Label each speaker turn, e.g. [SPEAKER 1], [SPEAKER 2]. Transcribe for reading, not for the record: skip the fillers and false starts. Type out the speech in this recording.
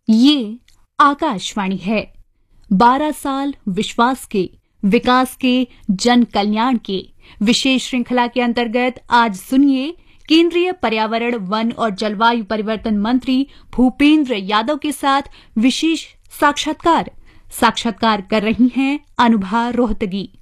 [SPEAKER 1] ये आकाशवाणी है। 12 साल विश्वास के, विकास के, जन कल्याण के विशेष श्रृंखला के अंतर्गत आज सुनिए केंद्रीय पर्यावरण, वन और जलवायु परिवर्तन मंत्री भूपेंद्र यादव के साथ विशेष साक्षात्कार कर रही हैं अनुभा रोहतगी।